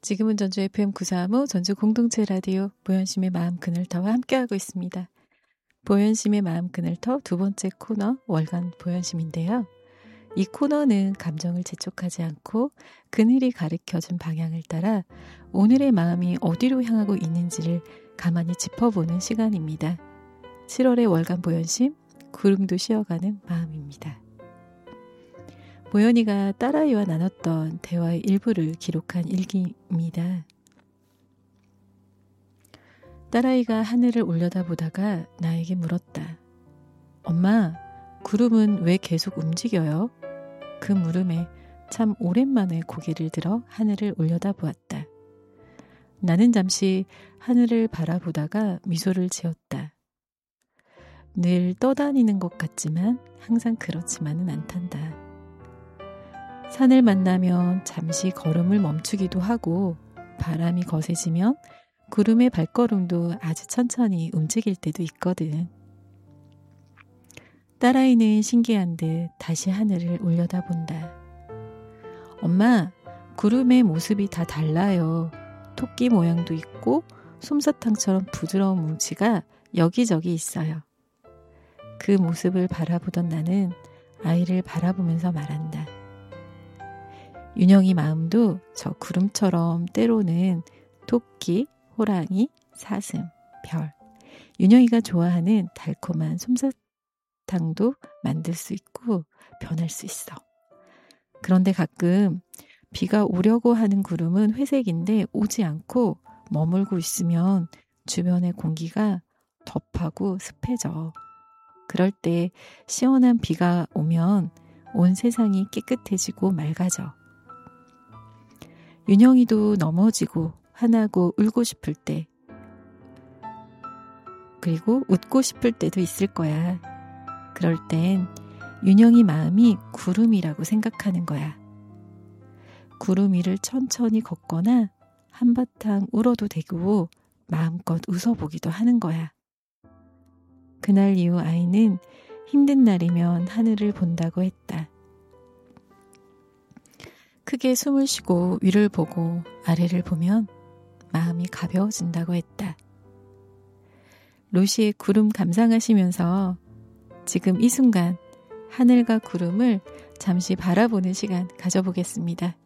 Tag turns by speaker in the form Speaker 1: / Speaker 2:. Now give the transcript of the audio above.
Speaker 1: 지금은 전주 FM935 전주 공동체 라디오 보현심의 마음 그늘터와 함께하고 있습니다. 보현심의 마음 그늘터 두 번째 코너 월간 보현심인데요. 이 코너는 감정을 재촉하지 않고 그늘이 가르쳐준 방향을 따라 오늘의 마음이 어디로 향하고 있는지를 가만히 짚어보는 시간입니다. 7월의 월간 보현심, 구름도 쉬어가는 마음입니다. 보현이가 딸아이와 나눴던 대화의 일부를 기록한 일기입니다. 딸아이가 하늘을 올려다보다가 나에게 물었다. 엄마, 구름은 왜 계속 움직여요? 그 물음에 참 오랜만에 고개를 들어 하늘을 올려다보았다. 나는 잠시 하늘을 바라보다가 미소를 지었다. 늘 떠다니는 것 같지만 항상 그렇지만은 않단다. 산을 만나면 잠시 걸음을 멈추기도 하고 바람이 거세지면 구름의 발걸음도 아주 천천히 움직일 때도 있거든. 딸아이는 신기한 듯 다시 하늘을 올려다본다. 엄마, 구름의 모습이 다 달라요. 토끼 모양도 있고 솜사탕처럼 부드러운 뭉치가 여기저기 있어요. 그 모습을 바라보던 나는 아이를 바라보면서 말한다. 윤영이 마음도 저 구름처럼 때로는 토끼, 호랑이, 사슴, 별, 윤영이가 좋아하는 달콤한 솜사탕도 만들 수 있고 변할 수 있어. 그런데 가끔 비가 오려고 하는 구름은 회색인데 오지 않고 머물고 있으면 주변의 공기가 덥하고 습해져. 그럴 때 시원한 비가 오면 온 세상이 깨끗해지고 맑아져. 윤영이도 넘어지고 화나고 울고 싶을 때, 그리고 웃고 싶을 때도 있을 거야. 그럴 땐 윤영이 마음이 구름이라고 생각하는 거야. 구름 위를 천천히 걷거나 한바탕 울어도 되고 마음껏 웃어보기도 하는 거야. 그날 이후 아이는 힘든 날이면 하늘을 본다고 했다. 크게 숨을 쉬고 위를 보고 아래를 보면 마음이 가벼워진다고 했다. 로시의 구름 감상하시면서 지금 이 순간 하늘과 구름을 잠시 바라보는 시간 가져보겠습니다.